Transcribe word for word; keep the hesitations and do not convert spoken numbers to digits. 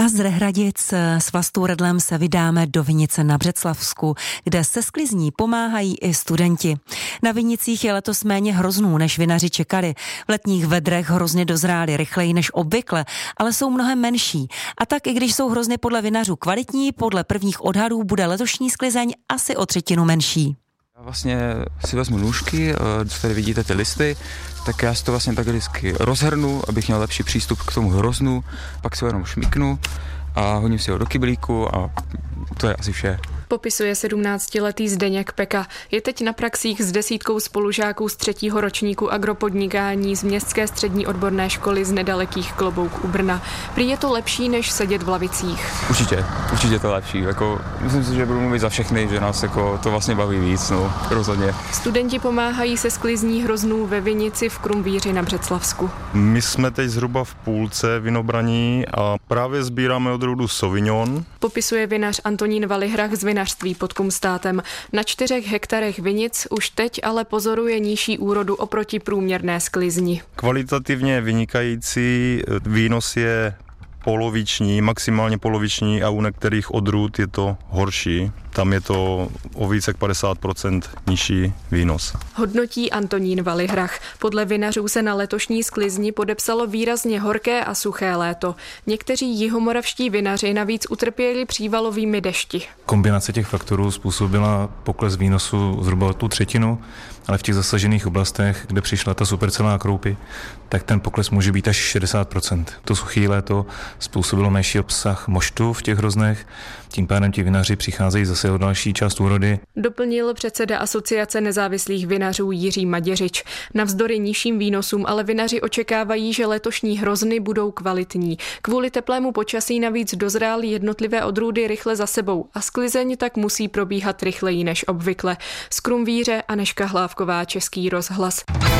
A z Rehhradic s Vlastou Redlem se vydáme do Vinice na Břeclavsku, kde se sklizní pomáhají i studenti. Na Vinicích je letos méně hroznů, než vinaři čekali. V letních vedrech hrozny dozrály rychleji než obvykle, ale jsou mnohem menší. A tak i když jsou hrozny podle vinařů kvalitní, podle prvních odhadů bude letošní sklizeň asi o třetinu menší. Já vlastně si vezmu nůžky, tady vidíte ty listy, tak já si to vlastně takhle vždycky rozhrnu, abych měl lepší přístup k tomu hroznu, pak si ho jenom šmiknu a hodím si ho do kyblíku a to je asi vše. Popisuje sedmnáctiletý Zdeněk Peka. Je teď na praxích s desítkou spolužáků z třetího ročníku agropodnikání z Městské střední odborné školy z nedalekých Klobouk u Brna. Prý je to lepší, než sedět v lavicích. Určitě, určitě to lepší. Jako, myslím si, že budu mluvit za všechny, že nás jako, to vlastně baví víc, no, rozhodně. Studenti pomáhají se sklizní hroznů ve Vinici v Krumvíři na Břeclavsku. My jsme teď zhruba v půlce vinobraní a právě sbíráme odrůdu Sauvignon. Popisuje vinař Antonín Valihrach z vinařství pod Kumstátem. Na čtyřech hektarech vinic už teď ale pozoruje nižší úrodu oproti průměrné sklizni. Kvalitativně vynikající výnos je poloviční, maximálně poloviční a u některých odrůd je to horší. Tam je to o více jak padesát procent nižší výnos. Hodnotí Antonín Valihrach. Podle vinařů se na letošní sklizni podepsalo výrazně horké a suché léto. Někteří jihomoravští vinaři navíc utrpěli přívalovými dešti. Kombinace těch faktorů způsobila pokles výnosu zhruba o tu třetinu, ale v těch zasažených oblastech, kde přišla ta supercelá kroupy, tak ten pokles může být až šedesát procent. To suché léto způsobilo menší obsah moštu v těch hroznech, tím pádem ti vinaři přicházejí zase o další část úrody. Doplnil předseda Asociace nezávislých vinařů Jiří Maděřič. Navzdory nižším výnosům ale vinaři očekávají, že letošní hrozny budou kvalitní. Kvůli teplému počasí navíc dozrály jednotlivé odrůdy rychle za sebou a sklizeň tak musí probíhat rychleji než obvykle. Z Krumvíře Anežka Hlávková, Český rozhlas.